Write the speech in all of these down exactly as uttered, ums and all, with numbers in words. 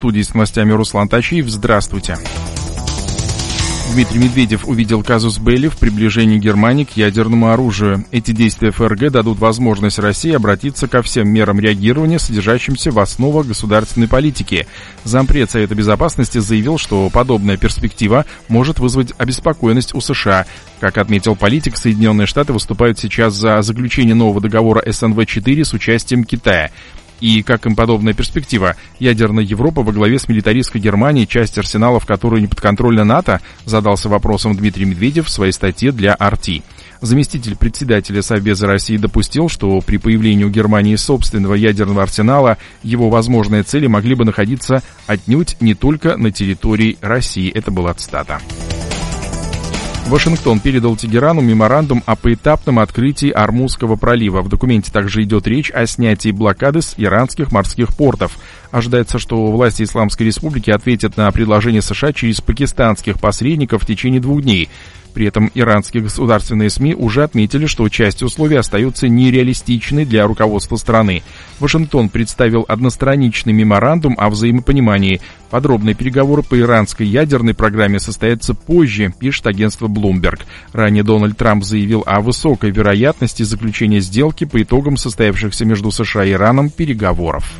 В студии с новостями Руслан Тачиев. Здравствуйте. Дмитрий Медведев увидел казус белли в приближении Германии к ядерному оружию. Эти действия ФРГ дадут возможность России обратиться ко всем мерам реагирования, содержащимся в основах государственной политики. Зампред Совета Безопасности заявил, что подобная перспектива может вызвать обеспокоенность у США. Как отметил политик, Соединенные Штаты выступают сейчас за заключение нового договора эс эн вэ четыре с участием Китая. И, как им подобная перспектива, ядерная Европа во главе с милитаристской Германией, часть арсеналов которой не подконтрольна НАТО, задался вопросом Дмитрий Медведев в своей статье для ар ти. Заместитель председателя Совбеза России допустил, что при появлении у Германии собственного ядерного арсенала его возможные цели могли бы находиться отнюдь не только на территории России. Это была цитата. Вашингтон передал Тегерану меморандум о поэтапном открытии Ормузского пролива. В документе также идет речь о снятии блокады с иранских морских портов. Ожидается, что власти Исламской Республики ответят на предложение США через пакистанских посредников в течение двух дней. При этом иранские государственные СМИ уже отметили, что часть условий остается нереалистичной для руководства страны. Вашингтон представил одностраничный меморандум о взаимопонимании. Подробные переговоры по иранской ядерной программе состоятся позже, пишет агентство Bloomberg. Ранее Дональд Трамп заявил о высокой вероятности заключения сделки по итогам состоявшихся между США и Ираном переговоров.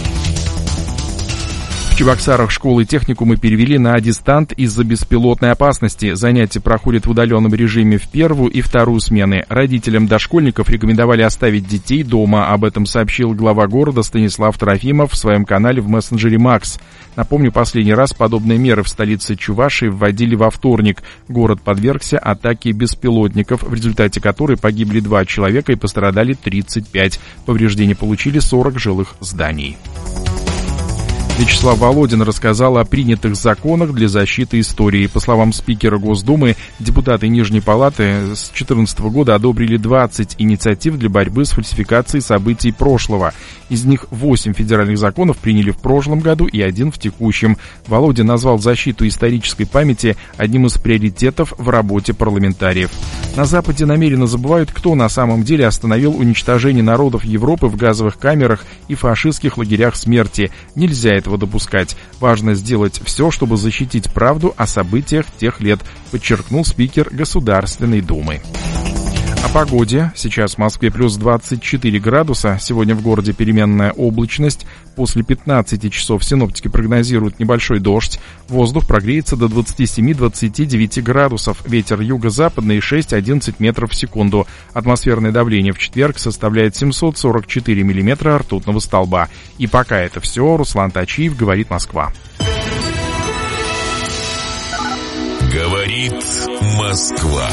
В Чебоксарах школы и техникумы перевели на дистант из-за беспилотной опасности. Занятия проходят в удаленном режиме в первую и вторую смены. Родителям дошкольников рекомендовали оставить детей дома. Об этом сообщил глава города Станислав Трофимов в своем канале в мессенджере Макс. Напомню, последний раз подобные меры в столице Чувашии вводили во вторник. Город подвергся атаке беспилотников, в результате которой погибли два человека и пострадали тридцать пять. Повреждения получили сорок жилых зданий. Вячеслав Володин рассказал о принятых законах для защиты истории. По словам спикера Госдумы, депутаты Нижней Палаты с две тысячи четырнадцатого года одобрили двадцать инициатив для борьбы с фальсификацией событий прошлого. Из них восемь федеральных законов приняли в прошлом году и один в текущем. Володин назвал защиту исторической памяти одним из приоритетов в работе парламентариев. На Западе намеренно забывают, кто на самом деле остановил уничтожение народов Европы в газовых камерах и фашистских лагерях смерти. Нельзя этого допускать. Важно сделать все, чтобы защитить правду о событиях тех лет, подчеркнул спикер Государственной Думы. О погоде. Сейчас в Москве плюс двадцать четыре градуса. Сегодня в городе переменная облачность. После пятнадцати часов синоптики прогнозируют небольшой дождь. Воздух прогреется до двадцати семи — двадцати девяти градусов. Ветер юго-западный шесть-одиннадцать метров в секунду. Атмосферное давление в четверг составляет семьсот сорок четыре миллиметра ртутного столба. И пока это все. Руслан Тачиев, говорит Москва. Говорит Москва.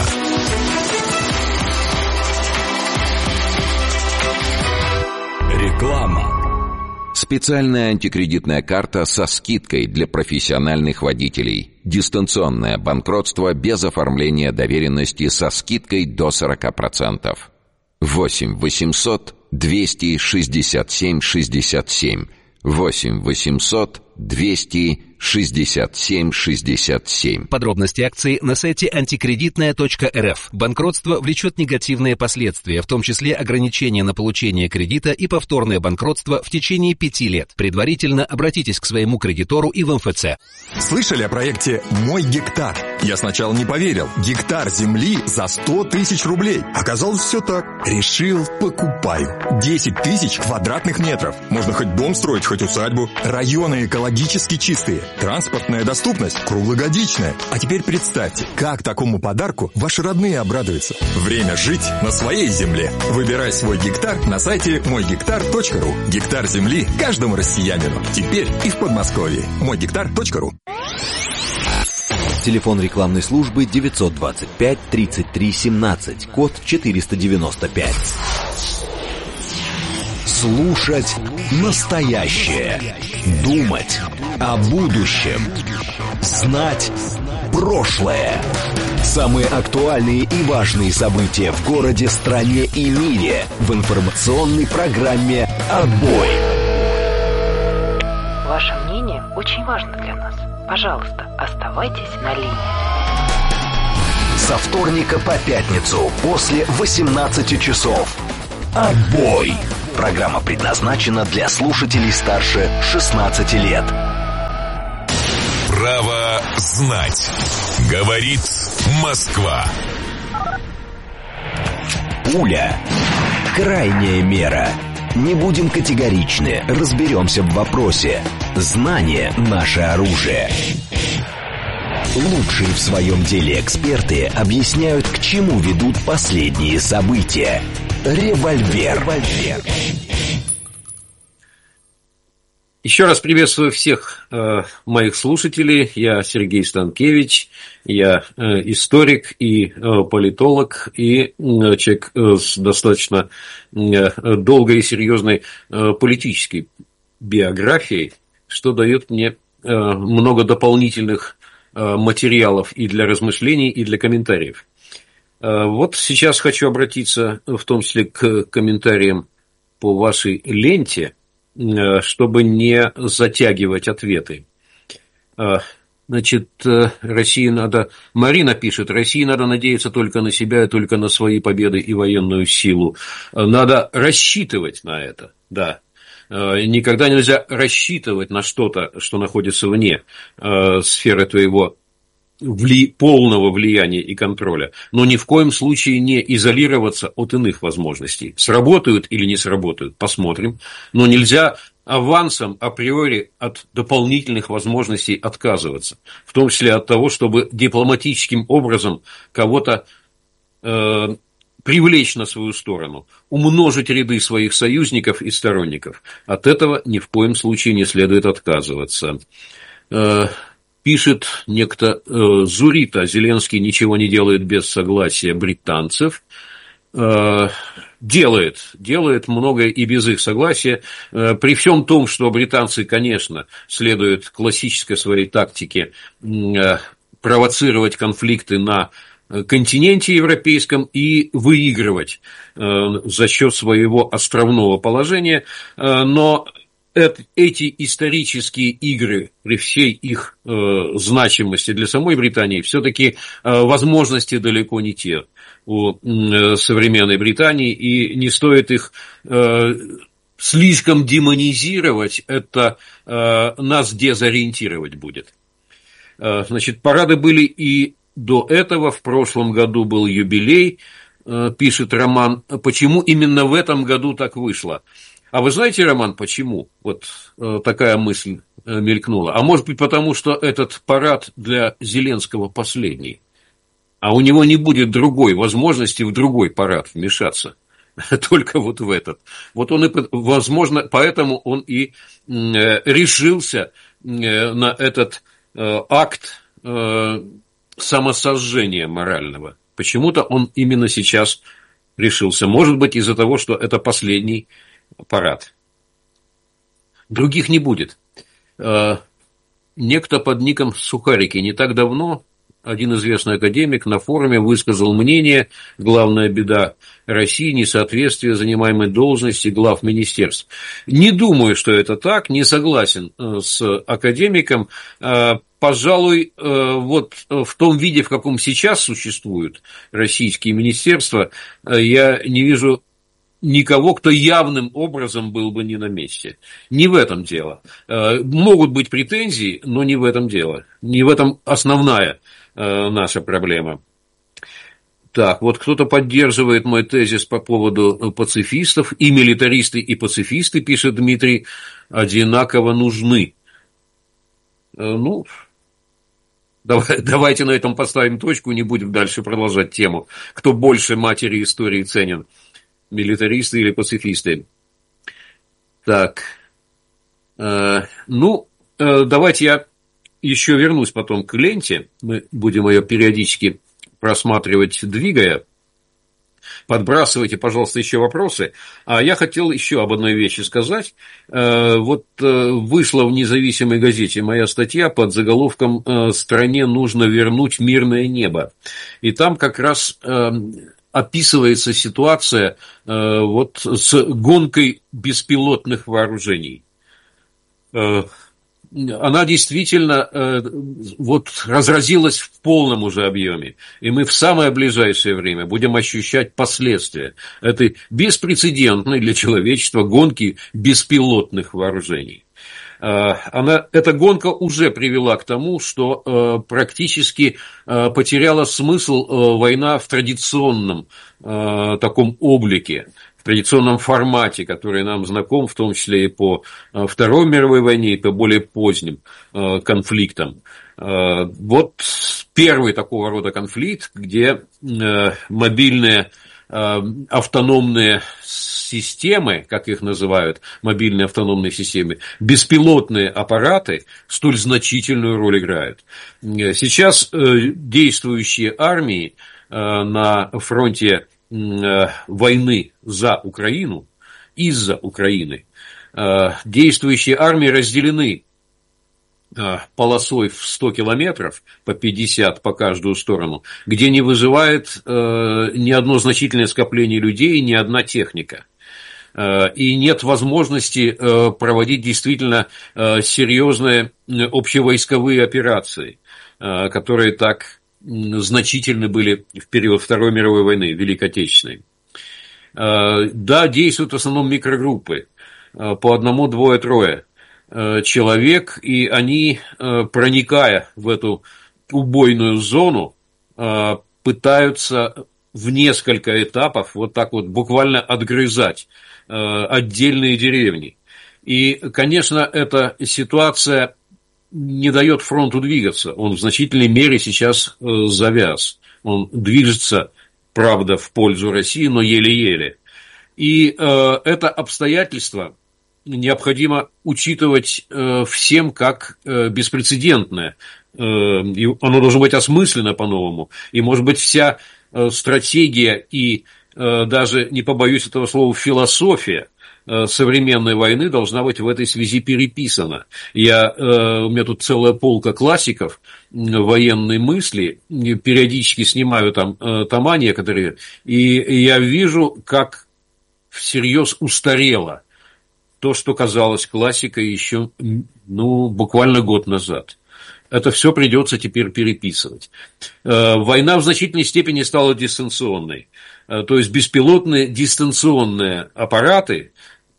Реклама. Специальная антикредитная карта со скидкой для профессиональных водителей. Дистанционное банкротство без оформления доверенности со скидкой до сорок процентов. восемь восемьсот двести шестьдесят семь шестьдесят семь. восемь восемьсот двести шестьдесят семь шестьдесят семь. Подробности акции на сайте антикредитная точка эр эф. Банкротство влечет негативные последствия, в том числе ограничения на получение кредита и повторное банкротство в течение пяти лет. Предварительно обратитесь к своему кредитору и в эм эф цэ. Слышали о проекте «Мой гектар»? Я сначала не поверил. Гектар земли за сто тысяч рублей. Оказалось, все так. Решил, покупаю. десять тысяч квадратных метров. Можно хоть дом строить, хоть усадьбу. Районы экологически чистые. Транспортная доступность круглогодичная. А теперь представьте, как такому подарку ваши родные обрадуются. Время жить на своей земле. Выбирай свой гектар на сайте мой гектар точка ру. Гектар земли каждому россиянину. Теперь и в Подмосковье. мой гектар точка ру. Телефон рекламной службы девятьсот двадцать пять тридцать три семнадцать, код четыреста девяносто пять. Слушать настоящее. Думать о будущем. Знать прошлое. Самые актуальные и важные события в городе, стране и мире в информационной программе «Отбой». Ваше мнение очень важно для нас. Пожалуйста, оставайтесь на линии. Со вторника по пятницу после восемнадцати часов. «Отбой». Программа предназначена для слушателей старше шестнадцати лет. знать. Говорит Москва. Пуля. Крайняя мера. Не будем категоричны, разберемся в вопросе. Знание – наше оружие. Лучшие в своем деле эксперты объясняют, к чему ведут последние события. Револьвер. Револьвер. Еще раз приветствую всех э, моих слушателей. Я Сергей Станкевич, я э, историк и э, политолог, и э, человек э, с достаточно э, долгой и серьезной э, политической биографией, что дает мне э, много дополнительных э, материалов и для размышлений, и для комментариев. Э, вот сейчас хочу обратиться в том числе к комментариям по вашей ленте, чтобы не затягивать ответы. Значит, России надо... Марина пишет, России надо надеяться только на себя, только на свои победы и военную силу. Надо рассчитывать на это, да. Никогда нельзя рассчитывать на что-то, что находится вне сферы твоего вли... полного влияния и контроля, но ни в коем случае не изолироваться от иных возможностей. Сработают или не сработают, посмотрим, но нельзя авансом априори от дополнительных возможностей отказываться, в том числе от того, чтобы дипломатическим образом кого-то э, привлечь на свою сторону, умножить ряды своих союзников и сторонников. От этого ни в коем случае не следует отказываться. Э, Пишет некто э, Зурита, Зеленский ничего не делает без согласия британцев. Э, делает, делает многое и без их согласия. Э, при всем том, что британцы, конечно, следуют классической своей тактике э, провоцировать конфликты на континенте европейском и выигрывать э, за счет своего островного положения, э, но эти исторические игры, при всей их э, значимости для самой Британии, все-таки э, возможности далеко не те у э, современной Британии, и не стоит их э, слишком демонизировать, это э, нас дезориентировать будет. Э, значит, парады были и до этого, в прошлом году был юбилей, э, пишет Роман, почему именно в этом году так вышло? А вы знаете, Роман, почему? Вот э, такая мысль э, мелькнула. А может быть, потому что этот парад для Зеленского последний. А у него не будет другой возможности в другой парад вмешаться. Только вот в этот. Вот он и, возможно, поэтому он и э, решился э, на этот э, акт э, самосожжения морального. Почему-то он именно сейчас решился. Может быть, из-за того, что это последний парад. Других не будет. Некто под ником Сухарики не так давно, один известный академик, на форуме высказал мнение: главная беда России – несоответствие занимаемой должности глав министерств. Не думаю, что это так, не согласен с академиком. Пожалуй, вот в том виде, в каком сейчас существуют российские министерства, я не вижу никого, кто явным образом был бы не на месте. Не в этом дело. Могут быть претензии, но не в этом дело. Не в этом основная наша проблема. Так, вот кто-то поддерживает мой тезис по поводу пацифистов. И милитаристы, и пацифисты, пишет Дмитрий, одинаково нужны. Ну, давай, давайте на этом поставим точку, не будем дальше продолжать тему. Кто больше матери истории ценен? Милитаристы или пацифисты. Так. Э, ну, э, давайте я еще вернусь потом к ленте. Мы будем ее периодически просматривать, двигая. Подбрасывайте, пожалуйста, еще вопросы. А я хотел еще об одной вещи сказать. Э, вот э, вышла в независимой газете моя статья под заголовком э, «Стране нужно вернуть мирное небо». И там как раз Э, описывается ситуация э, вот с гонкой беспилотных вооружений. Э, она действительно э, вот разразилась в полном уже объеме, и мы в самое ближайшее время будем ощущать последствия этой беспрецедентной для человечества гонки беспилотных вооружений. Она, эта гонка уже привела к тому, что практически потеряла смысл война в традиционном таком облике, в традиционном формате, который нам знаком, в том числе и по Второй мировой войне, и по более поздним конфликтам. Вот первый такого рода конфликт, где мобильные автономные системы, как их называют, мобильные автономные системы, беспилотные аппараты столь значительную роль играют. Сейчас действующие армии на фронте войны за Украину, из-за Украины, действующие армии разделены полосой в сто километров, по пятьдесят по каждую сторону, где не выживает ни одно значительное скопление людей, ни одна техника. И нет возможности проводить действительно серьезные общевойсковые операции, которые так значительны были в период Второй мировой войны, Великой Отечественной. Да, действуют в основном микрогруппы, по одному, двое, трое человек, и они, проникая в эту убойную зону, пытаются в несколько этапов вот так вот буквально отгрызать отдельные деревни. И, конечно, эта ситуация не дает фронту двигаться. Он в значительной мере сейчас завяз. Он движется, правда, в пользу России, но еле-еле. И это обстоятельство необходимо учитывать всем как беспрецедентное. И оно должно быть осмысленно по-новому. И, может быть, вся стратегия и даже, не побоюсь этого слова, философия современной войны должна быть в этой связи переписана. Я, у меня тут целая полка классиков военной мысли, периодически снимаю там тома некоторые, и я вижу, как всерьез устарело то, что казалось классикой еще, ну, буквально год назад. Это все придется теперь переписывать. Война в значительной степени стала дистанционной. То есть беспилотные дистанционные аппараты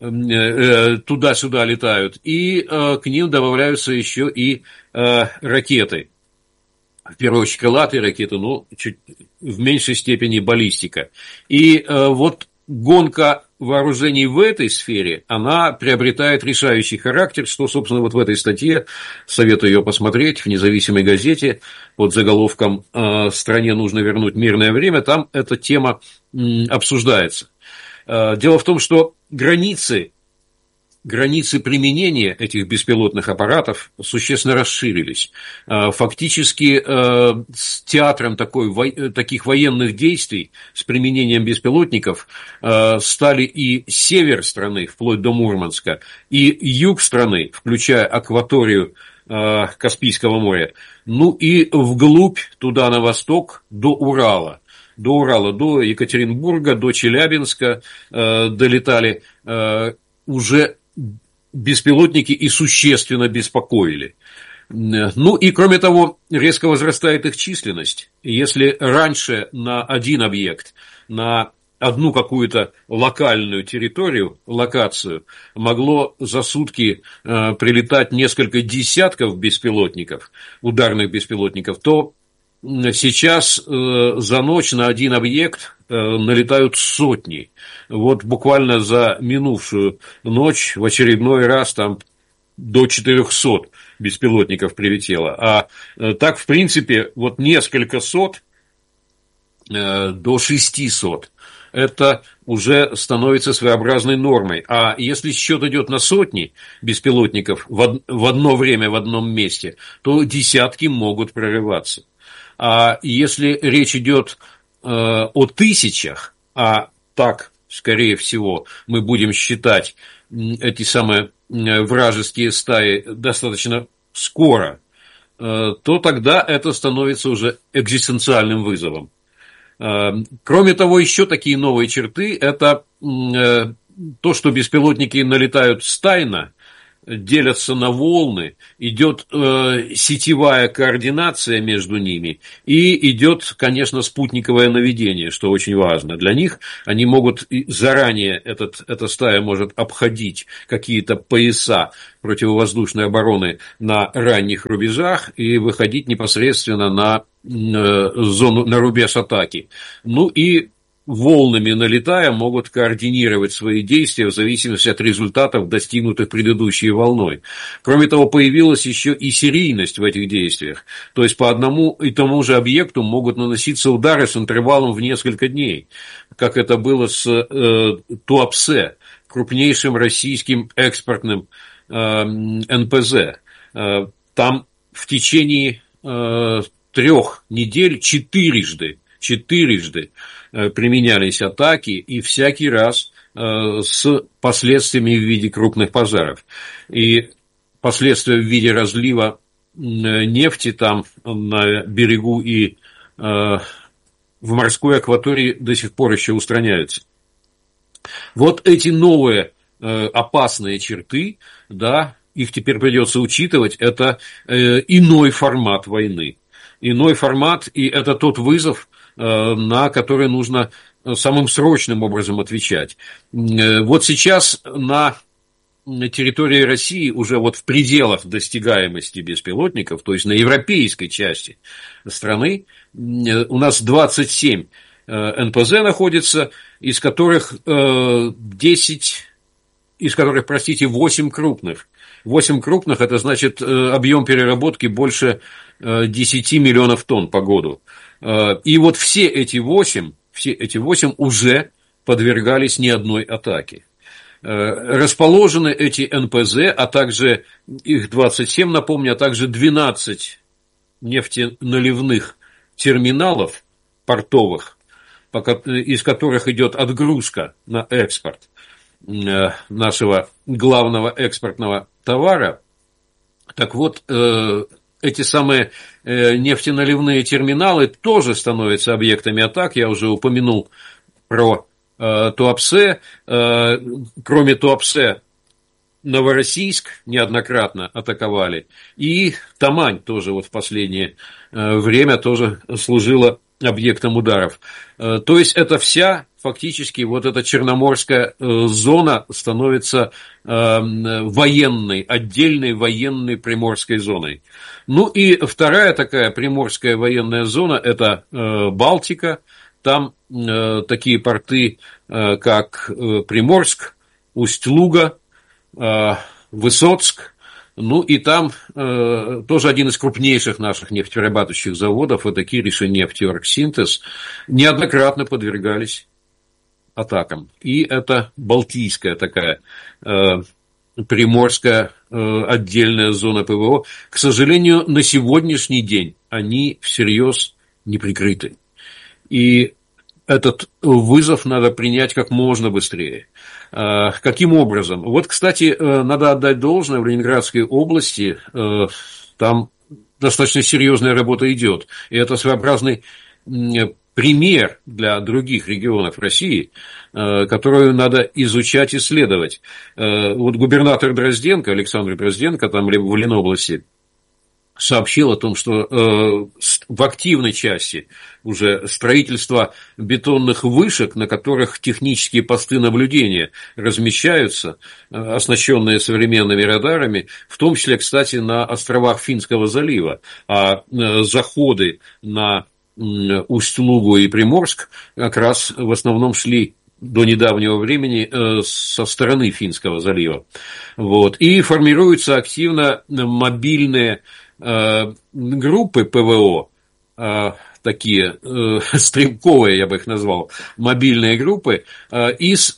туда-сюда летают, и к ним добавляются еще и ракеты. В первую очередь крылатые ракеты, но чуть в меньшей степени баллистика. И вот гонка вооружений в этой сфере, она приобретает решающий характер, что, собственно, вот в этой статье, советую ее посмотреть, в независимой газете под заголовком «Стране нужно вернуть мирное время», там эта тема обсуждается. Дело в том, что границы, границы применения этих беспилотных аппаратов существенно расширились. Фактически с театром такой, таких военных действий с применением беспилотников стали и север страны, вплоть до Мурманска, и юг страны, включая акваторию Каспийского моря, ну и вглубь, туда на восток, до Урала. До Урала, до Екатеринбурга, до Челябинска э, долетали, э, уже беспилотники и существенно беспокоили. Ну и кроме того, резко возрастает их численность. Если раньше на один объект, на одну какую-то локальную территорию, локацию, могло за сутки э, прилетать несколько десятков беспилотников, ударных беспилотников, то сейчас э, за ночь на один объект э, налетают сотни. Вот буквально за минувшую ночь в очередной раз там до четырехсот беспилотников прилетело. А э, так, в принципе, вот несколько сот э, до шестисот. Это уже становится своеобразной нормой. А если счет идет на сотни беспилотников в, в одно время в одном месте, то десятки могут прорываться. А если речь идет э, о тысячах, а так, скорее всего, мы будем считать эти самые вражеские стаи достаточно скоро, э, то тогда это становится уже экзистенциальным вызовом. Э, кроме того, еще такие новые черты – это э, то, что беспилотники налетают стайно, делятся на волны, идет э, сетевая координация между ними и идет, конечно, спутниковое наведение, что очень важно. Для них они могут заранее, этот, эта стая может обходить какие-то пояса противовоздушной обороны на ранних рубежах и выходить непосредственно на э, зону, на рубеж атаки. Ну и волнами налетая, могут координировать свои действия в зависимости от результатов, достигнутых предыдущей волной. Кроме того, появилась еще и серийность в этих действиях. То есть, по одному и тому же объекту могут наноситься удары с интервалом в несколько дней, как это было с э, Туапсе, крупнейшим российским экспортным э, эн пэ зэ. Э, там в течение э, трех недель четырежды Четырежды применялись атаки, и всякий раз с последствиями в виде крупных пожаров. И последствия в виде разлива нефти там на берегу и в морской акватории до сих пор еще устраняются. Вот эти новые опасные черты, да, их теперь придется учитывать, это иной формат войны. Иной формат, и это тот вызов, на который нужно самым срочным образом отвечать. Вот сейчас на территории России, уже вот в пределах достигаемости беспилотников, то есть на европейской части страны, у нас двадцать семь эн пэ зэ находится, из которых десять, из которых, простите, восемь крупных. восемь крупных – это значит объем переработки больше десять миллионов тонн по году. И вот все эти восемь, все эти восемь уже подвергались не одной атаке. Расположены эти эн пэ зэ, а также их двадцать семь, напомню, а также двенадцать нефтеналивных терминалов портовых, из которых идет отгрузка на экспорт нашего главного экспортного товара. Так вот, эти самые нефтеналивные терминалы тоже становятся объектами атак. Я уже упомянул про Туапсе. Кроме Туапсе, Новороссийск неоднократно атаковали. И Тамань тоже вот в последнее время тоже служила объектом ударов. То есть, это вся фактически вот эта черноморская зона становится военной, отдельной военной приморской зоной. Ну и вторая такая приморская военная зона – это Балтика. Там такие порты, как Приморск, Усть-Луга, Высоцк. Ну и там э, тоже один из крупнейших наших нефтеперерабатывающих заводов, это Киришинефть и Оргсинтез, неоднократно подвергались атакам. И это Балтийская такая э, приморская э, отдельная зона пэ вэ о. К сожалению, на сегодняшний день они всерьез не прикрыты. И этот вызов надо принять как можно быстрее. Каким образом? Вот, кстати, надо отдать должное, в Ленинградской области там достаточно серьезная работа идет. И это своеобразный пример для других регионов России, которую надо изучать, исследовать. Вот губернатор Дрозденко, Александр Дрозденко, там в Ленобласти, сообщил о том, что э, в активной части уже строительство бетонных вышек, на которых технические посты наблюдения размещаются, э, оснащенные современными радарами, в том числе, кстати, на островах Финского залива, а э, заходы на э, Усть-Лугу и Приморск как раз в основном шли до недавнего времени э, со стороны Финского залива. Вот. И формируются активно мобильные группы пэ вэ о, такие стрелковые, я бы их назвал, мобильные группы, из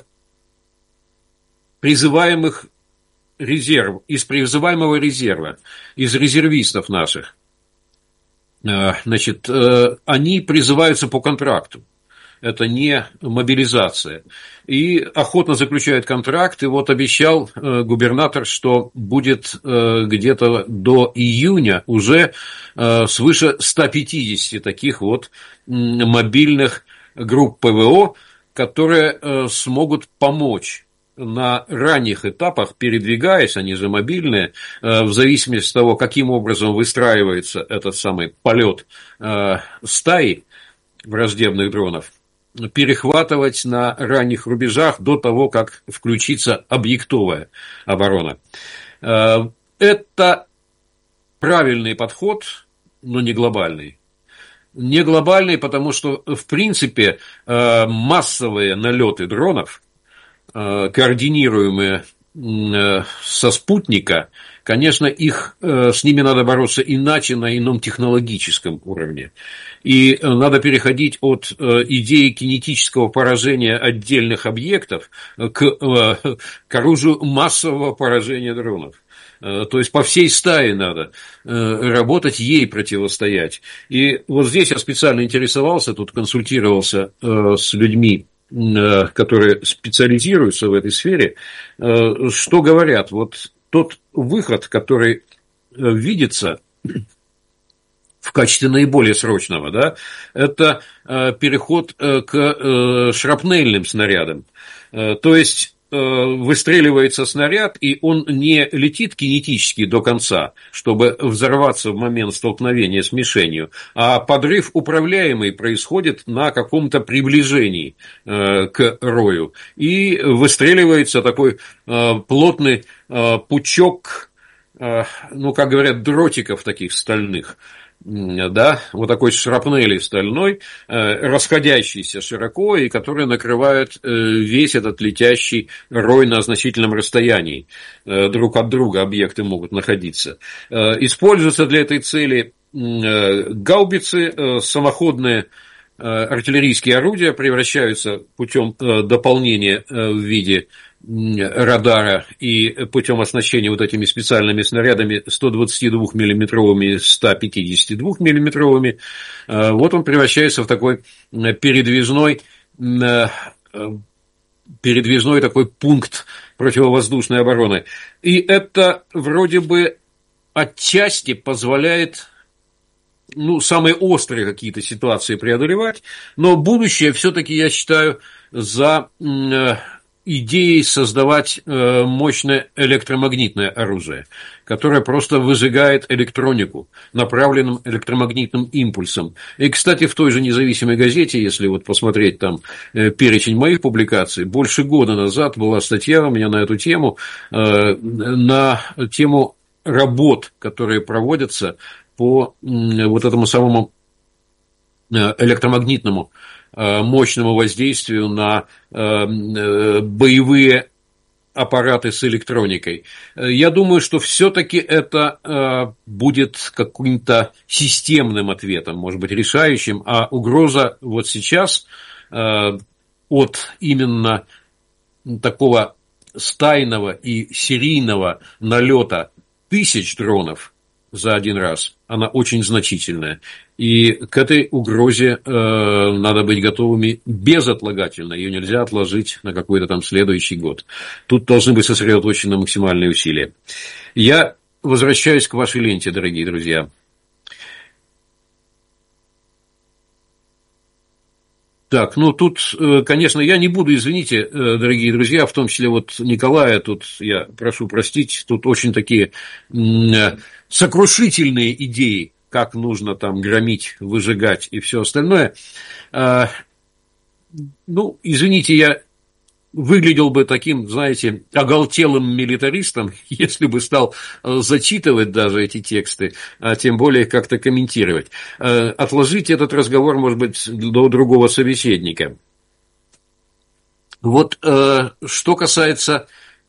призываемых резерв, из призываемого резерва, из резервистов наших. Значит, они призываются по контракту. Это не мобилизация. И охотно заключают контракт. И вот обещал губернатор, что будет где-то до июня уже свыше ста пятидесяти таких вот мобильных групп пэ вэ о, которые смогут помочь на ранних этапах, передвигаясь, они же мобильные, в зависимости от того, каким образом выстраивается этот самый полет стаи враждебных дронов, перехватывать на ранних рубежах до того, как включится объектовая оборона. Это правильный подход, но не глобальный. Не глобальный, потому что, в принципе, массовые налеты дронов, координируемые со спутника, конечно, их, с ними надо бороться иначе, на ином технологическом уровне. И надо переходить от идеи кинетического поражения отдельных объектов к, к оружию массового поражения дронов. То есть по всей стае надо работать, ей противостоять. И вот здесь я специально интересовался, тут консультировался с людьми, которые специализируются в этой сфере, что говорят. Вот тот выход, который видится в качестве наиболее срочного, да, это переход к шрапнельным снарядам. То есть выстреливается снаряд, и он не летит кинетически до конца, чтобы взорваться в момент столкновения с мишенью, а подрыв управляемый происходит на каком-то приближении к рою. И выстреливается такой плотный пучок, ну, как говорят, дротиков таких стальных. Да, вот такой шрапнели стальной, расходящийся широко, и который накрывает весь этот летящий рой на значительном расстоянии. Друг от друга объекты могут находиться. Используются для этой цели гаубицы, самоходные артиллерийские орудия, превращаются путем дополнения в виде радара и путем оснащения вот этими специальными снарядами сто двадцать два миллиметровыми, сто пятьдесят два миллиметровыми, вот он превращается в такой передвижной, передвижной такой пункт противовоздушной обороны. И это вроде бы отчасти позволяет, ну, самые острые какие-то ситуации преодолевать, но будущее все-таки, я считаю, за идеей создавать мощное электромагнитное оружие, которое просто выжигает электронику направленным электромагнитным импульсом. И, кстати, в той же независимой газете, если вот посмотреть там перечень моих публикаций, больше года назад была статья у меня на эту тему, на тему работ, которые проводятся по вот этому самому электромагнитному мощному воздействию на боевые аппараты с электроникой. Я думаю, что все-таки это будет каким-то системным ответом, может быть, решающим, а угроза вот сейчас от именно такого стайного и серийного налета тысяч дронов за один раз, она очень значительная. И к этой угрозе э, надо быть готовыми безотлагательно. Ее нельзя отложить на какой-то там следующий год. Тут должны быть сосредоточены максимальные усилия. Я возвращаюсь к вашей ленте, дорогие друзья. Так, ну тут, конечно, я не буду, извините, дорогие друзья, в том числе вот Николая, тут я прошу простить, тут очень такие сокрушительные идеи, как нужно там громить, выжигать и все остальное. Ну, извините, я выглядел бы таким, знаете, оголтелым милитаристом, если бы стал зачитывать даже эти тексты, а тем более как-то комментировать. Отложить этот разговор, может быть, до другого собеседника. Вот что касается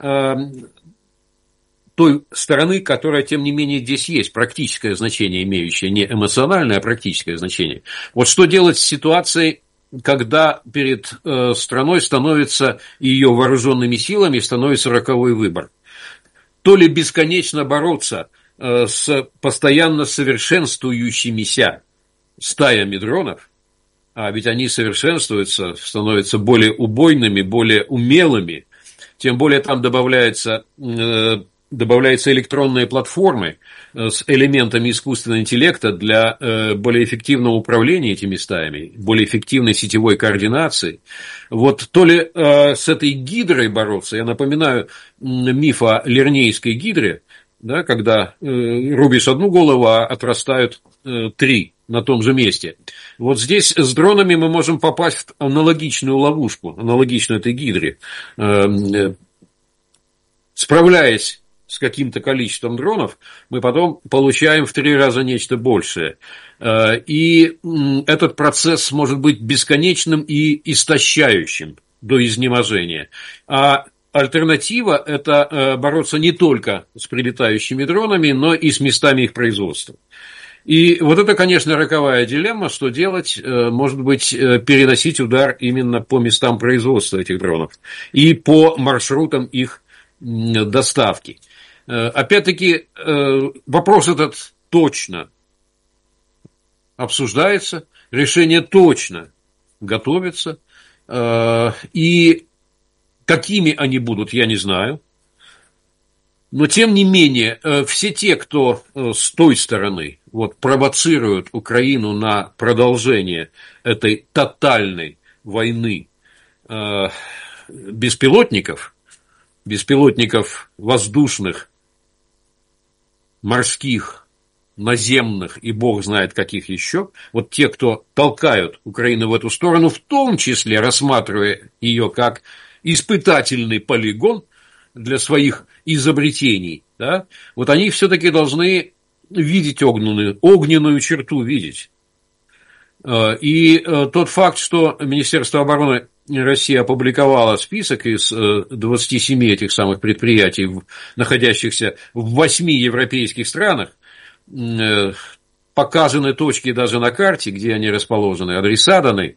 той стороны, которая, тем не менее, здесь есть, практическое значение имеющее, не эмоциональное, а практическое значение. Вот что делать с ситуацией, когда перед э, страной становится, ее вооруженными силами становится роковой выбор. То ли бесконечно бороться э, с постоянно совершенствующимися стаями дронов, а ведь они совершенствуются, становятся более убойными, более умелыми, тем более там добавляется э, добавляются электронные платформы с элементами искусственного интеллекта для более эффективного управления этими стаями, более эффективной сетевой координации. Вот то ли с этой гидрой бороться, я напоминаю миф о лирнейской гидре, да, когда рубишь одну голову, а отрастают три на том же месте. Вот здесь с дронами мы можем попасть в аналогичную ловушку, аналогичную этой гидре. Справляясь с каким-то количеством дронов, мы потом получаем в три раза нечто большее. И этот процесс может быть бесконечным и истощающим до изнеможения. А альтернатива – это бороться не только с прилетающими дронами, но и с местами их производства. И вот это, конечно, роковая дилемма, что делать, может быть, переносить удар именно по местам производства этих дронов и по маршрутам их доставки. Опять-таки, вопрос этот точно обсуждается, решение точно готовится, и какими они будут, я не знаю. Но, тем не менее, все те, кто с той стороны вот, провоцируют Украину на продолжение этой тотальной войны беспилотников, беспилотников воздушных, морских, наземных и бог знает каких еще, вот те, кто толкают Украину в эту сторону, в том числе рассматривая ее как испытательный полигон для своих изобретений, да, вот они все-таки должны видеть огненную, огненную черту, видеть. И тот факт, что Министерство обороны России опубликовало список из двадцати семи этих самых предприятий, находящихся в восьми европейских странах, показаны точки даже на карте, где они расположены, адреса даны.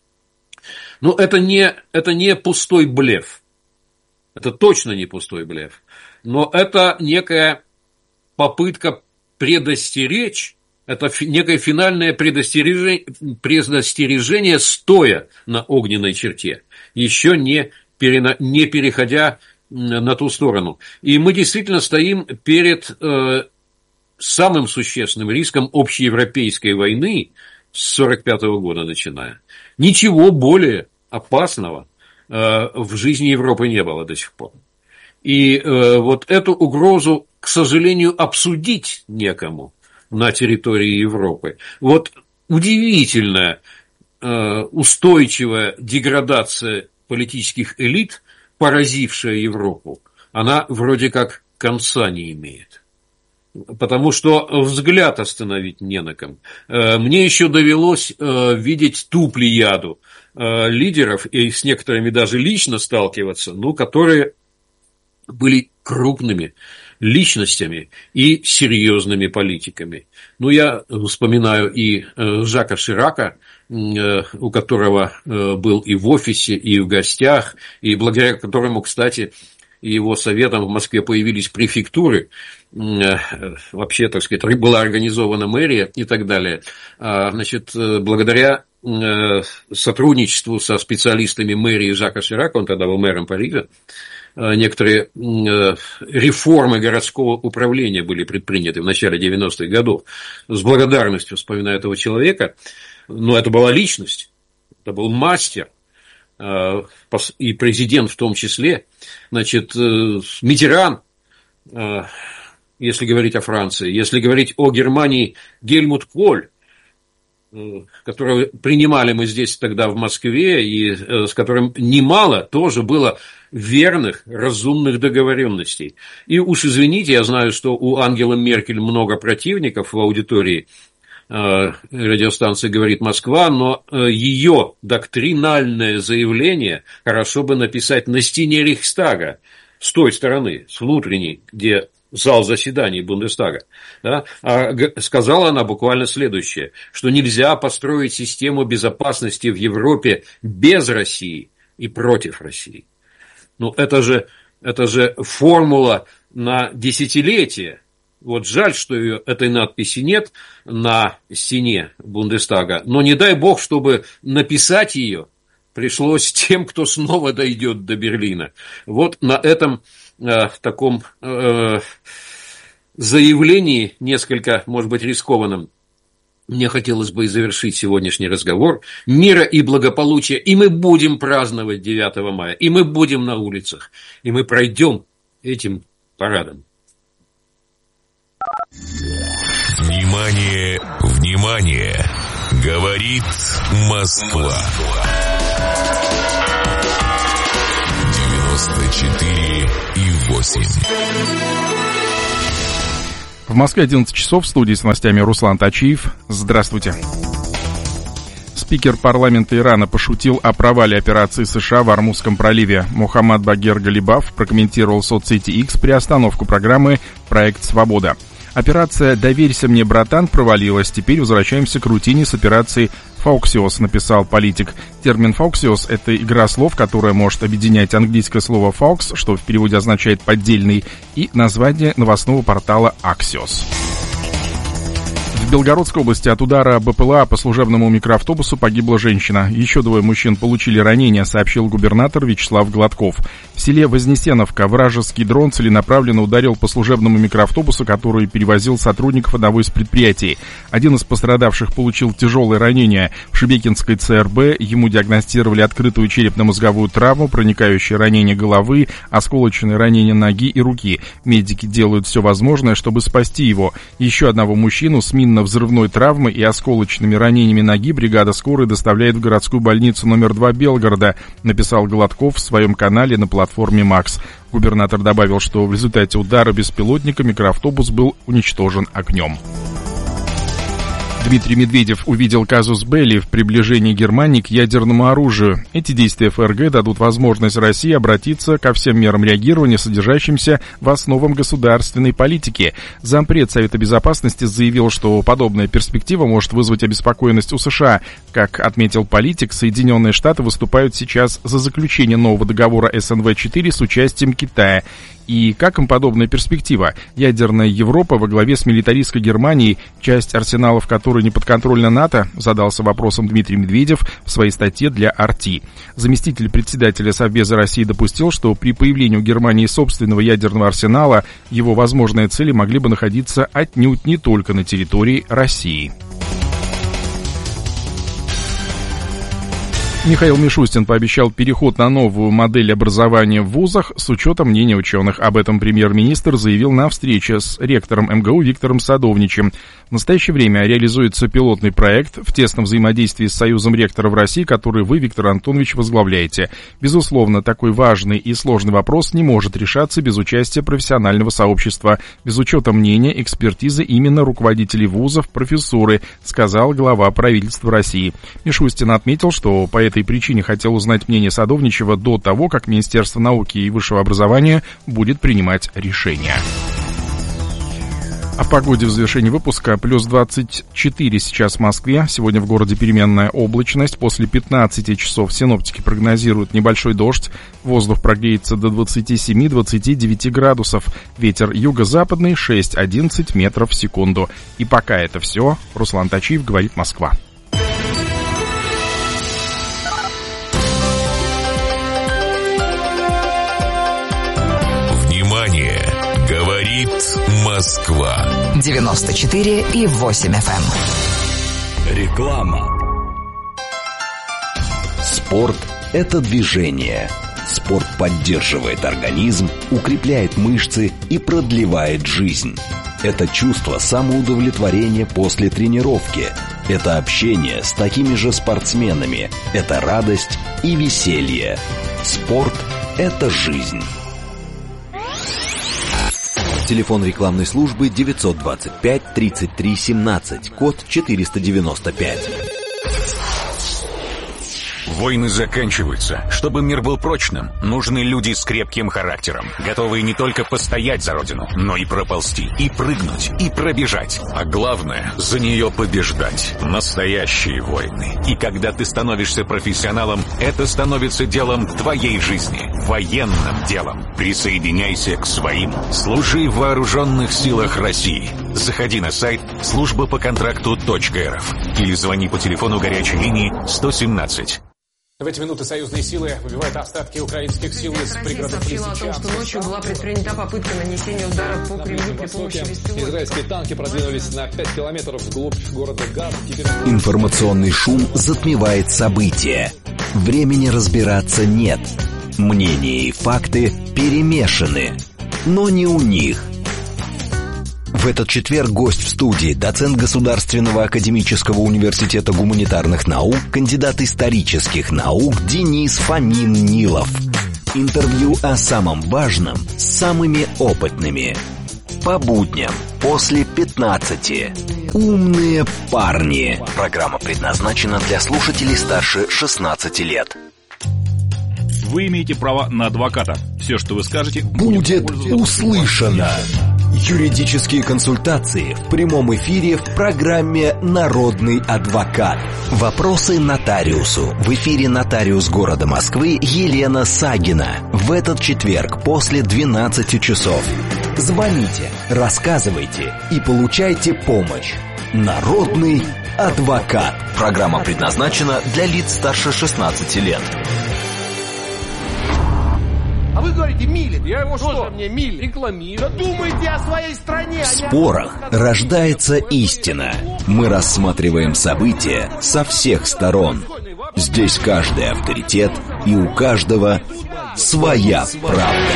Но это не, это не пустой блеф. Это точно не пустой блеф. Но это некая попытка предостеречь, это некое финальное предостережение, предостережение стоя на огненной черте, еще не, перена, не переходя на ту сторону. И мы действительно стоим перед э, самым существенным риском общеевропейской войны с сорок пятого года начиная. Ничего более опасного в жизни Европы не было до сих пор. И э, вот эту угрозу, к сожалению, обсудить некому на территории Европы. Вот удивительная э, устойчивая деградация политических элит, поразившая Европу, она вроде как конца не имеет. Потому что взгляд остановить не на ком. Мне еще довелось видеть ту плеяду лидеров, и с некоторыми даже лично сталкиваться, ну, которые были крупными личностями и серьезными политиками. Ну, я вспоминаю и Жака Ширака, у которого был и в офисе, и в гостях, и благодаря которому, кстати, и его советом в Москве появились префектуры, вообще, так сказать, была организована мэрия и так далее. Значит, благодаря сотрудничеству со специалистами мэрии Жака Ширака, он тогда был мэром Парижа, некоторые реформы городского управления были предприняты в начале девяностых годов. С благодарностью вспоминаю этого человека, но это была личность, это был мастер, и президент в том числе. Значит, Миттеран, если говорить о Франции, если говорить о Германии, Гельмут Коль, которого принимали мы здесь тогда в Москве, и с которым немало тоже было верных, разумных договоренностей. И уж извините, я знаю, что у Ангелы Меркель много противников в аудитории радиостанции «Говорит Москва», но ее доктринальное заявление хорошо бы написать на стене Рейхстага, с той стороны, с внутренней, где зал заседаний Бундестага. Да? А сказала она буквально следующее, что нельзя построить систему безопасности в Европе без России и против России. Ну, это же, это же формула на десятилетия. Вот жаль, что ее, этой надписи нет на стене Бундестага, но не дай бог, чтобы написать ее пришлось тем, кто снова дойдет до Берлина. Вот на этом э, таком э, заявлении, несколько, может быть, рискованном, мне хотелось бы и завершить сегодняшний разговор. Мира и благополучия, и мы будем праздновать девятого мая, и мы будем на улицах, и мы пройдем этим парадом. Внимание, внимание! Говорит Москва. девяносто четыре и восемь. В Москве одиннадцать часов, в студии с новостями Руслан Тачиев. Здравствуйте. Спикер парламента Ирана пошутил о провале операции США в Ормузском проливе. Мухаммад Багер Галибаф прокомментировал в соцсети X приостановку программы «Проект Свобода». Операция «Доверься мне, братан» провалилась. Теперь возвращаемся к рутине с операцией «Фауксиос», написал политик. Термин «Фауксиос» — это игра слов, которая может объединять английское слово «фаукс», что в переводе означает «поддельный», и название новостного портала «Аксиос». В Белгородской области от удара БПЛА по служебному микроавтобусу погибла женщина. Еще двое мужчин получили ранения, сообщил губернатор Вячеслав Гладков. В селе Вознесеновка вражеский дрон целенаправленно ударил по служебному микроавтобусу, который перевозил сотрудников одного из предприятий. Один из пострадавших получил тяжелые ранения. В Шебекинской ЦРБ ему диагностировали открытую черепно-мозговую травму, проникающее ранение головы, осколочные ранения ноги и руки. Медики делают все возможное, чтобы спасти его. Еще одного мужчину с минно-взрывной травмой и осколочными ранениями ноги бригада скорой доставляет в городскую больницу номер два Белгорода, написал Гладков в своем канале на платформе Макс. Губернатор добавил, что в результате удара беспилотника микроавтобус был уничтожен огнем. Дмитрий Медведев увидел казус белли в приближении Германии к ядерному оружию. Эти действия ФРГ дадут возможность России обратиться ко всем мерам реагирования, содержащимся в основах государственной политики. Зампред Совета Безопасности заявил, что подобная перспектива может вызвать обеспокоенность у США. Как отметил политик, Соединенные Штаты выступают сейчас за заключение нового договора эс эн вэ четыре с участием Китая. И как им подобная перспектива? Ядерная Европа во главе с милитаристской Германией, часть арсеналов которой не подконтрольна НАТО, задался вопросом Дмитрий Медведев в своей статье для эр ти. Заместитель председателя Совбеза России допустил, что при появлении у Германии собственного ядерного арсенала его возможные цели могли бы находиться отнюдь не только на территории России. Михаил Мишустин пообещал переход на новую модель образования в вузах с учетом мнения ученых. Об этом премьер-министр заявил на встрече с ректором эм гэ у Виктором Садовничем. В настоящее время реализуется пилотный проект в тесном взаимодействии с Союзом ректоров России, который вы, Виктор Антонович, возглавляете. Безусловно, такой важный и сложный вопрос не может решаться без участия профессионального сообщества, без учета мнения, экспертизы именно руководителей вузов, профессуры, сказал глава правительства России. Мишустин отметил, что по этой причине хотел узнать мнение Садовничева до того, как Министерство науки и высшего образования будет принимать решения. О погоде в завершении выпуска. Плюс двадцать четыре сейчас в Москве. Сегодня в городе переменная облачность. После пятнадцати часов синоптики прогнозируют небольшой дождь. Воздух прогреется до двадцати семи — двадцати девяти градусов. Ветер юго-западный шесть-одиннадцать метров в секунду. И пока это все. Руслан Тачиев, говорит Москва. Говорит Москва. девяносто четыре и восемь эф эм. Реклама. Спорт – это движение. Спорт поддерживает организм, укрепляет мышцы и продлевает жизнь. Это чувство самоудовлетворения после тренировки. Это общение с такими же спортсменами. Это радость и веселье. Спорт – это жизнь. Телефон рекламной службы девятьсот двадцать пять тридцать три семнадцать, код четыреста девяносто пять. Войны заканчиваются. Чтобы мир был прочным, нужны люди с крепким характером, готовые не только постоять за родину, но и проползти, и прыгнуть, и пробежать. А главное, за нее побеждать. Настоящие войны. И когда ты становишься профессионалом, это становится делом твоей жизни. Военным делом. Присоединяйся к своим. Служи в вооруженных силах России. Заходи на сайт служба по контракту точка эр эф или звони по телефону горячей линии сто семнадцать. В эти минуты союзные силы выбивают остатки украинских сил из пригородов Лисичанска. Сообщила о том, что ночью была предпринята попытка нанесения ударов по Кремлю при помощи беспилотников. Израильские танки продвинулись на пять километров вглубь города Газ. Теперь... Информационный шум затмевает события. Времени разбираться нет. Мнения и факты перемешаны. Но не у них. В этот четверг гость в студии, доцент Государственного академического университета гуманитарных наук, кандидат исторических наук Денис Фомин-Нилов. Интервью о самом важном с самыми опытными. По будням после пятнадцати. Умные парни. Программа предназначена для слушателей старше шестнадцати лет. Вы имеете право на адвоката. Все, что вы скажете, будет услышано. Юридические консультации в прямом эфире в программе «Народный адвокат». Вопросы нотариусу. В эфире нотариус города Москвы Елена Сагина. В этот четверг после двенадцати часов. Звоните, рассказывайте и получайте помощь. «Народный адвокат». Программа предназначена для лиц старше шестнадцати лет. А вы говорите, Милин. Я его что? Тоже мне Милин. Рекламирую. Да думайте о своей стране. В спорах рождается истина. Мы рассматриваем события со всех сторон. Здесь каждый авторитет, и у каждого своя правда.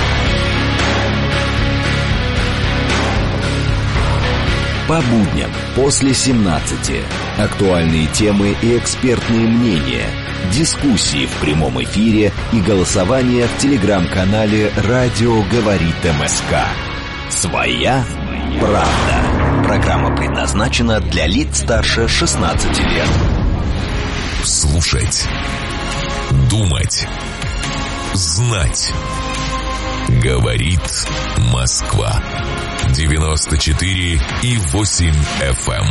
По будням после семнадцати. Актуальные темы и экспертные мнения. Дискуссии в прямом эфире и голосование в телеграм-канале «Радио говорит МСК». Своя правда. Программа предназначена для лиц старше шестнадцати лет. Слушать. Думать. Знать. Говорит Москва. девяносто четыре и восемь эф эм.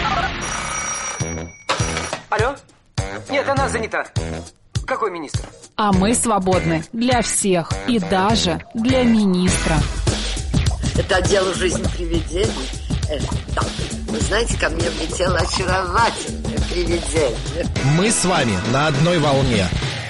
Алло? Нет, она занята. Какой министр? А мы свободны для всех и даже для министра. Это отдел «Жизнь привидений». Э, да. Вы знаете, ко мне влетело очаровательное привидение. Мы с вами на одной волне.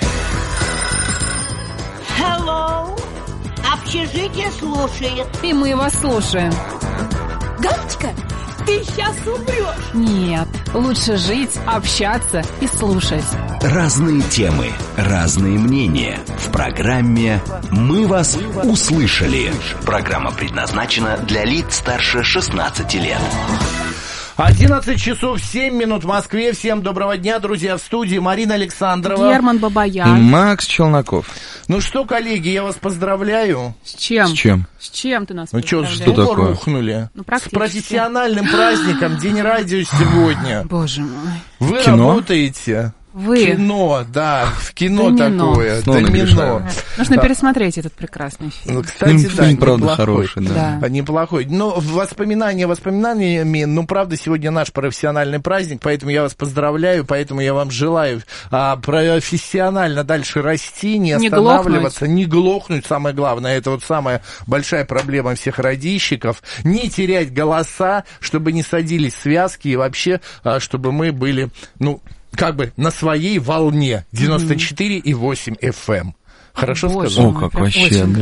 Hello. Общежитие слушает. И мы вас слушаем. Галочка, ты сейчас умрешь. Нет, лучше жить, общаться и слушать. Разные темы, разные мнения. В программе «Мы вас услышали». Программа предназначена для лиц старше шестнадцати лет. одиннадцать часов семь минут в Москве. Всем доброго дня, друзья. В студии Марина Александрова, Герман Бабаян и Макс Челноков. Ну что, коллеги, я вас поздравляю. С чем? С чем? С чем ты нас ну поздравляешь? Ну что, что рухнули? Ну, с профессиональным праздником, День радио сегодня. Боже мой. Вы Кино? работаете... Вы. Кино, да, в кино Домино. такое. Снова Домино. Нужно да. пересмотреть этот прекрасный фильм. Ну, кстати, фильм, да, фильм, правда, неплохой. хороший, да. да. Неплохой. Но воспоминания воспоминаниями, ну, правда, сегодня наш профессиональный праздник, поэтому я вас поздравляю, поэтому я вам желаю а, профессионально дальше расти, не останавливаться, не глохнуть. не глохнуть, самое главное, это вот самая большая проблема всех радищиков, не терять голоса, чтобы не садились связки и вообще, а, чтобы мы были, ну, как бы на своей волне девяносто четыре и восемь эф эм. Хорошо Боже сказал? О, как вообще, да.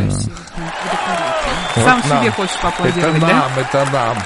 Вот Сам нам. себе хочешь поаплодировать, Это да? нам, это нам.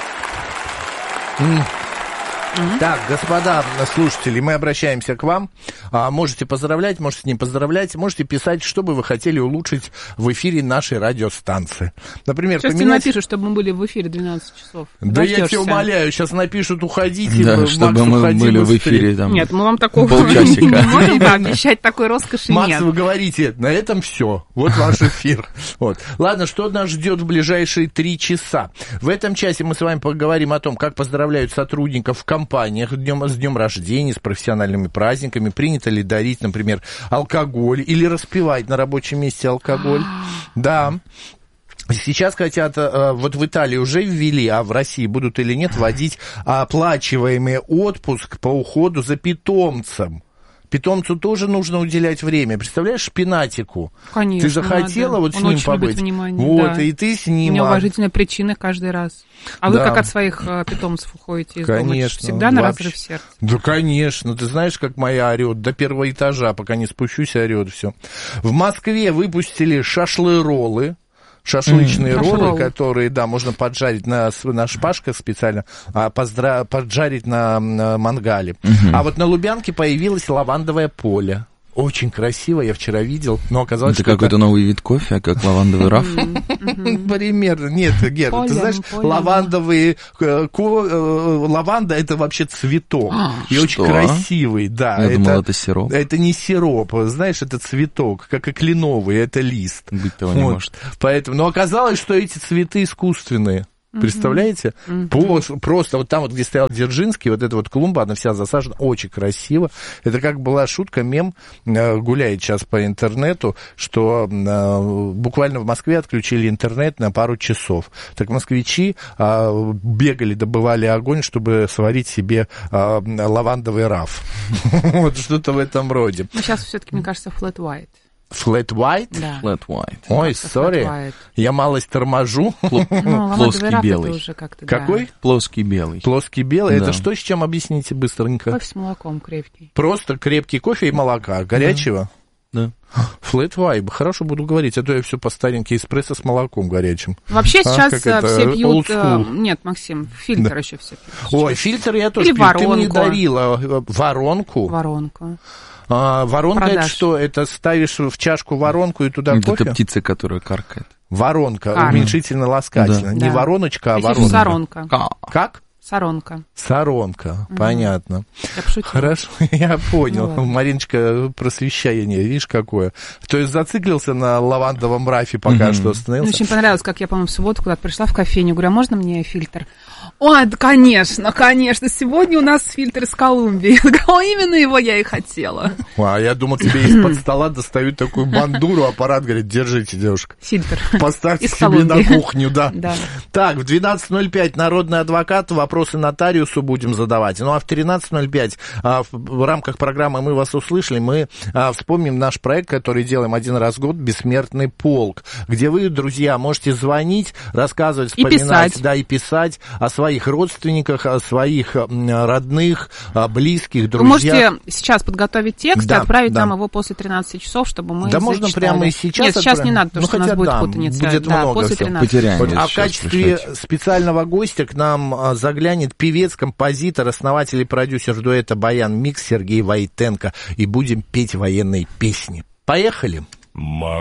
М. Mm-hmm. Так, господа слушатели, мы обращаемся к вам. А, можете поздравлять, можете не поздравлять, можете писать, что бы вы хотели улучшить в эфире нашей радиостанции. Например, сейчас поменять... тебе напишут, чтобы мы были в эфире двенадцать часов. Да Дождешься. я тебя умоляю, сейчас напишут, уходите. Да, Макс, чтобы мы уходи были быстрее. в эфире там Нет, мы вам такого полчасика. не можем да, обещать, такой роскоши Макс, нет. вы говорите, на этом все. Вот ваш эфир. Вот. Ладно, что нас ждет в ближайшие три часа? В этом часе мы с вами поговорим о том, как поздравляют сотрудников в компаниях днем, с днем рождения, с профессиональными праздниками, принято ли дарить, например, алкоголь или распивать на рабочем месте алкоголь. Да. Сейчас хотят, вот в Италии уже ввели, а в России будут или нет, вводить оплачиваемый отпуск по уходу за питомцем. Питомцу тоже нужно уделять время. Представляешь, шпинатику? Конечно. Ты захотела надо. вот с Он ним побыть? Внимание, вот, да. и ты с ним. У меня уважительная причина каждый раз. А да. вы как от своих э, питомцев уходите из конечно, дома? Всегда на вообще. разрыв сердца? Да, конечно. Ты знаешь, как моя орет до первого этажа, пока не спущусь, орет все. В Москве выпустили шашлы-роллы. Шашлычные mm, роллы, роллы, которые, да, можно поджарить на, на шпажках специально, а поздра, поджарить на, на мангале. Mm-hmm. А вот на Лубянке появилось лавандовое поле. Очень красиво, я вчера видел, но оказалось, это что какой-то это... новый вид кофе, как лавандовый раф? Примерно. Нет, Гер, ты знаешь, лавандовые... Лаванда — это вообще цветок. И очень красивый, да. Я думал, это сироп. Это не сироп, знаешь, это цветок, как и кленовый, это лист. Быть того не может. Поэтому, но оказалось, что эти цветы искусственные. Представляете? Mm-hmm. Просто, просто вот там, вот, где стоял Дзержинский, вот эта вот клумба, она вся засажена, очень красиво. Это как была шутка, мем, гуляет сейчас по интернету, что э, буквально в Москве отключили интернет на пару часов. Так москвичи э, бегали, добывали огонь, чтобы сварить себе э, лавандовый раф. Вот что-то в этом роде. Ну, сейчас все-таки, мне кажется, flat white. Flat white? Да. Flat white. Ой, сори, я малость торможу. Ну, плоский белый. Уже как-то, какой? Да. Плоский белый. Плоский белый. Да. Это что, с чем, объясните быстренько? Кофе с молоком крепкий. Просто крепкий кофе и молока. Горячего? Да. Flat white. Хорошо буду говорить, а то я все по старенький эспрессо с молоком горячим. Вообще сейчас а, все пьют... Нет, Максим, фильтр да. еще все пьют. Ой, фильтр я тоже Или пью. воронку. Ты мне дарила воронку. Воронку. А, воронка Продаж. Это что? Это ставишь в чашку воронку и туда это кофе? Это птица, которая каркает. Воронка, Карк. уменьшительно-ласкательно. Да. Не да. вороночка, а это воронка. Саронка. Как? Саронка. Саронка, mm-hmm. понятно. Я пошутила. Хорошо, я понял. Ну, Мариночка, просвещение, видишь, какое. То есть зациклился на лавандовом рафе пока mm-hmm. что остановился. Мне очень понравилось, как я, по-моему, в субботу куда-то пришла в кофейню, говорю, а можно мне фильтр? Ой, да, конечно, конечно, сегодня у нас фильтр из Колумбии. Именно его я и хотела. А я думал, тебе из-под стола достают такую бандуру, аппарат, говорит, держите, девушка. Фильтр. Поставьте из себе Колумбии. на кухню, да. да. Так, в двенадцать ноль пять народный адвокат, вопросы нотариусу будем задавать. Ну, а в тринадцать ноль пять а, в, в рамках программы «Мы вас услышали» мы а, вспомним наш проект, который делаем один раз в год, «Бессмертный полк», где вы, друзья, можете звонить, рассказывать, вспоминать, и писать. да, и писать о своих родственниках, о своих родных, близких, друзьях. Вы можете сейчас подготовить текст да, и отправить да. нам его после тринадцати часов, чтобы мы Да можно зачитали. прямо и сейчас. Нет, сейчас отправим. не надо, потому ну, что у нас будет да, путаница. Будет да, много после тринадцати. Вот, а в качестве пришлете. Специального гостя к нам заглянет певец, композитор, основатель и продюсер дуэта «Баян Микс» Сергей Войтенко. И будем петь военные песни. Поехали!